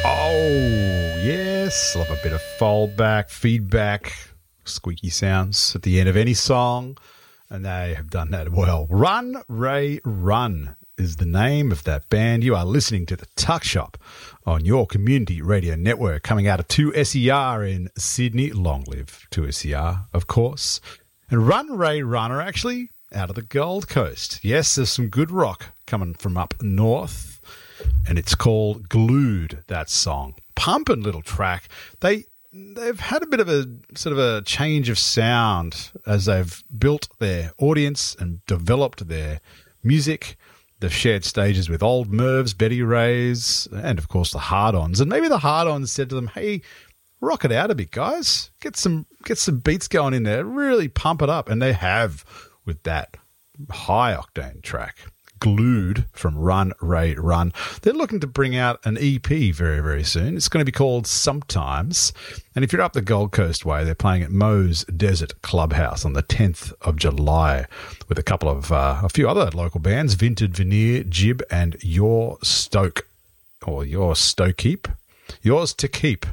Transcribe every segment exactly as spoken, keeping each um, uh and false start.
Oh, yes. Love a bit of foldback, feedback, squeaky sounds at the end of any song, and they have done that well. Run, Ray, Run is the name of that band. You are listening to The Tuck Shop on your community radio network, coming out of two S E R in Sydney. Long live two S E R, of course. And Run, Ray, Run are actually out of the Gold Coast. Yes, there's some good rock coming from up north, and it's called Glued, that song. Pumping little track. They, they've had a bit of a sort of a change of sound as they've built their audience and developed their music. They've shared stages with Old Mervs, Betty Rays, and, of course, the Hard-Ons. And maybe the Hard-Ons said to them, hey, rock it out a bit, guys. Get some get some beats going in there. Really pump it up. And they have with that high-octane track, Glued, from Run, Ray, Run. They're looking to bring out an E P very, very soon. It's going to be called Sometimes. And if you're up the Gold Coast way, they're playing at Moe's Desert Clubhouse on the tenth of July with a couple of, uh, a few other local bands, Vinted Veneer, Jib, and Your Stoke, or Your Stokeep. Yours to Keep.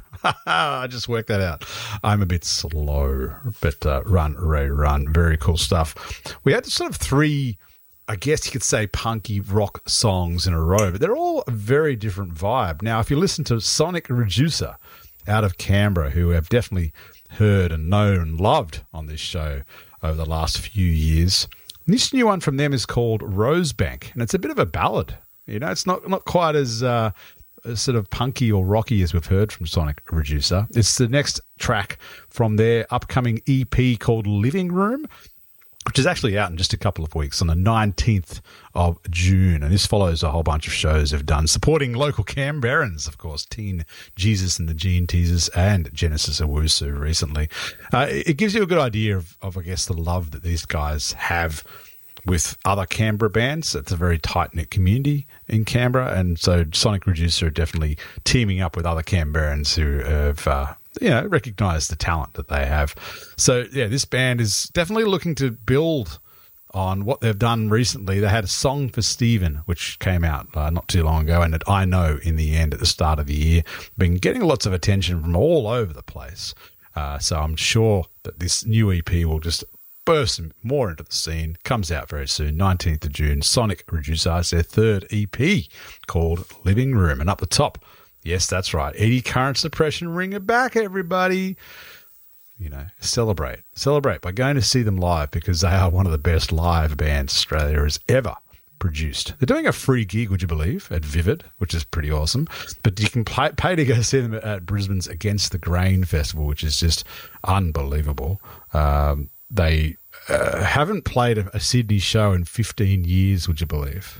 I just worked that out. I'm a bit slow, but uh, Run, Ray, Run. Very cool stuff. We had sort of three, I guess you could say, punky rock songs in a row, but they're all a very different vibe. Now, if you listen to Sonic Reducer out of Canberra, who have definitely heard and known and loved on this show over the last few years, this new one from them is called Rosebank, and it's a bit of a ballad. You know, it's not, not quite as... Uh, sort of punky or rocky as we've heard from Sonic Reducer. It's the next track from their upcoming E P called Living Room, which is actually out in just a couple of weeks on the nineteenth of June. And this follows a whole bunch of shows they've done supporting local Canberrans, of course, Teen Jesus and the Gene Teasers and Genesis Owusu recently. Uh, it gives you a good idea of, of, I guess, the love that these guys have with other Canberra bands. It's a very tight-knit community in Canberra, and so Sonic Reducer are definitely teaming up with other Canberrans who have, uh, you know, recognised the talent that they have. So, yeah, this band is definitely looking to build on what they've done recently. They had a Song for Stephen, which came out uh, not too long ago, and it, I Know in the end at the start of the year, been getting lots of attention from all over the place. Uh, so I'm sure that this new E P will just burst more into the scene. Comes out very soon, nineteenth of June. Sonic Reducer is their third E P called Living Room. And up the top, yes, that's right, Eddie Current Suppression Ring it back, everybody. You know, celebrate. Celebrate by going to see them live, because they are one of the best live bands Australia has ever produced. They're doing a free gig, would you believe, at Vivid, which is pretty awesome. But you can pay, pay to go see them at Brisbane's Against the Grain Festival, which is just unbelievable. Um, They uh, haven't played a, a Sydney show in fifteen years, would you believe?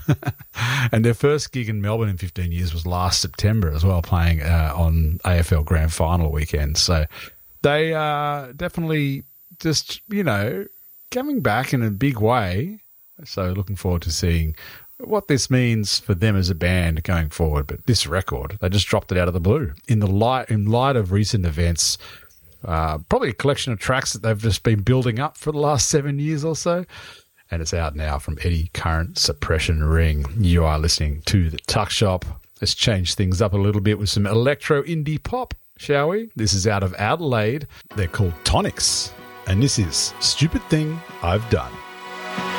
And their first gig in Melbourne in fifteen years was last September as well, playing uh, on A F L Grand Final weekend. So they are definitely just, you know, coming back in a big way. So looking forward to seeing what this means for them as a band going forward. But this record, they just dropped it out of the blue. In the light, in light of recent events, Uh, probably a collection of tracks that they've just been building up for the last seven years or so. And it's out now from Eddie Current Suppression Ring. You are listening to The Tuck Shop. Let's change things up a little bit with some electro indie pop, shall we? This is out of Adelaide. They're called Tonics. And this is Stupid Thing I've Done.